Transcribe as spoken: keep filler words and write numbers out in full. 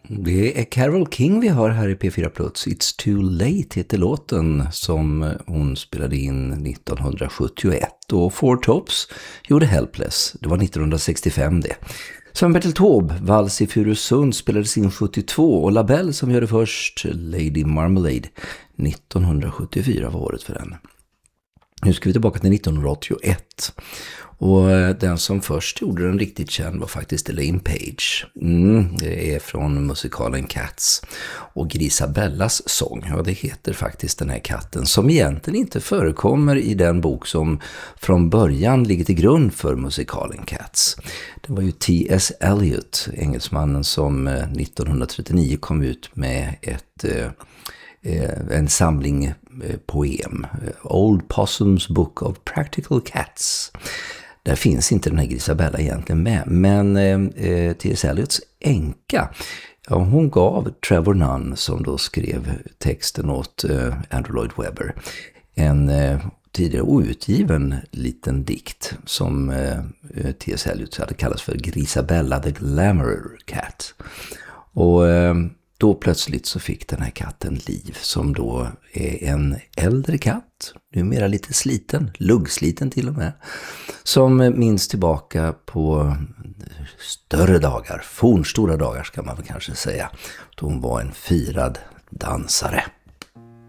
Det är Carole King vi har här i P fyra Plus. It's Too Late heter låten som hon spelade in nittonhundrasjuttioett. Och Four Tops gjorde Helpless. Det var nittonhundrasextiofem det. Sven Bertil Taube, Vals i Furusund spelades in sjuttiotvå och Labelle som gör det först, Lady Marmalade, nittonhundrasjuttiofyra var året för den. Nu ska vi tillbaka till nittonhundraåttioett. Och den som först gjorde den riktigt känd var faktiskt Elaine Paige. Mm, det är från musikalen Cats. Och Grisabellas sång, ja det heter faktiskt den här katten, som egentligen inte förekommer i den bok som från början ligger till grund för musikalen Cats. Det var ju T S Eliot, engelsmannen, som nittonhundratrettionio kom ut med ett... en samling poem, Old Possum's Book of Practical Cats. Där finns inte den här Grisabella egentligen med, men eh, T S Eliots änka, ja, hon gav Trevor Nunn, som då skrev texten åt eh, Andrew Lloyd Webber, en eh, tidigare outgiven liten dikt som eh, T S Eliot hade kallats för Grisabella the Glamour Cat. Och eh, då plötsligt så fick den här katten liv, som då är en äldre katt, numera lite sliten, luggsliten till och med, som minns tillbaka på större dagar, fornstora dagar ska man väl kanske säga, då hon var en firad dansare.